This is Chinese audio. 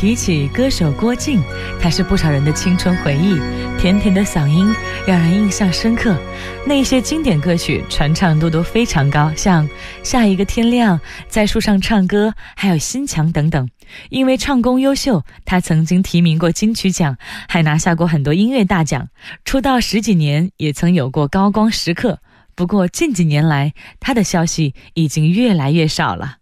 提起歌手郭靖，他是不少人的青春回忆，甜甜的嗓音让人印象深刻。那些经典歌曲传唱度都非常高，像下一个天亮、在树上唱歌，还有心墙等等。因为唱功优秀，他曾经提名过金曲奖，还拿下过很多音乐大奖。出道10几年，也曾有过高光时刻。不过近几年来，他的消息已经越来越少了。